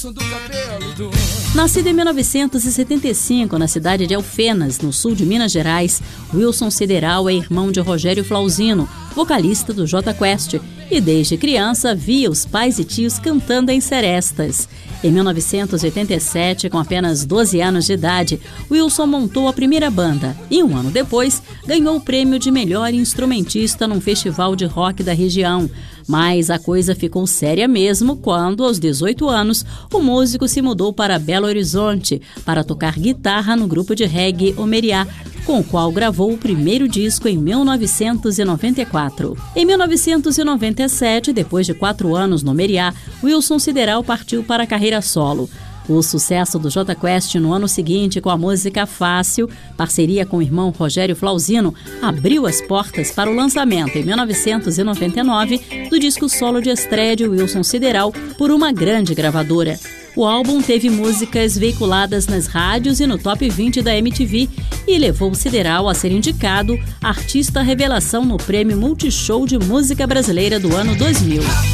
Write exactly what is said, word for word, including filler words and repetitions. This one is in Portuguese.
Nascido em mil novecentos e setenta e cinco na cidade de Alfenas, no sul de Minas Gerais, Wilson Sideral é irmão de Rogério Flauzino, vocalista do Jota Quest, e desde criança via os pais e tios cantando em serestas. Em mil novecentos e oitenta e sete, com apenas doze anos de idade, Wilson montou a primeira banda e, um ano depois, ganhou o prêmio de melhor instrumentista num festival de rock da região. Mas a coisa ficou séria mesmo quando, aos dezoito anos, o músico se mudou para Belo Horizonte para tocar guitarra no grupo de reggae Omeriá, com o qual gravou o primeiro disco em mil novecentos e noventa e quatro. Em mil novecentos e noventa e sete, depois de quatro anos no Omeriá, Wilson Sideral partiu para a carreira solo. O sucesso do Jota Quest no ano seguinte com a música Fácil, parceria com o irmão Rogério Flauzino, abriu as portas para o lançamento em mil novecentos e noventa e nove do disco solo de estreia de Wilson Sideral por uma grande gravadora. O álbum teve músicas veiculadas nas rádios e no Top vinte da M T V e levou o Sideral a ser indicado Artista Revelação no Prêmio Multishow de Música Brasileira do ano dois mil.